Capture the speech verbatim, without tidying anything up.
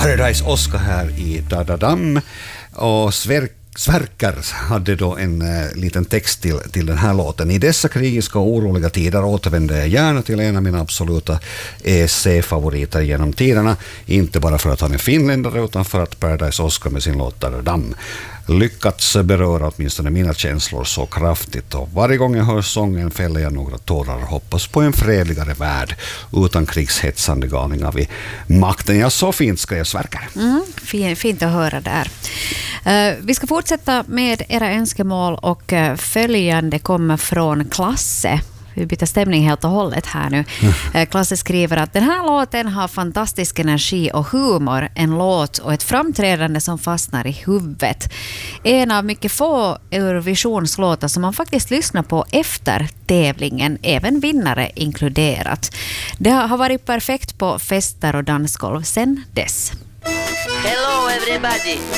Paradise Oscar här i Dadadam, och Sverk Sverker hade då en uh, liten text till, till den här låten. I dessa krigiska och oroliga tider återvänder jag gärna till en av mina absoluta E C-favoriter genom tiderna. Inte bara för att han är finländare utan för att Paradise Oscar med sin låt Dadadam lyckats beröra åtminstone mina känslor så kraftigt, och varje gång jag hör sången fäller jag några tårar och hoppas på en fredligare värld utan krigshetsande galningar vid makten. Ja, så fint ska jag Sverker. Mm, fint, fint att höra där. Uh, vi ska fortsätta med era önskemål, och uh, följande kommer från Klasse. Vi byter stämning helt och hållet här nu. Mm. Klasse skriver att den här låten har fantastisk energi och humor. En låt och ett framträdande som fastnar i huvudet. En av mycket få Eurovisionslåtar som man faktiskt lyssnar på efter tävlingen, även vinnare inkluderat. Det har varit perfekt på fester och dansgolv sedan dess. Hello everybody!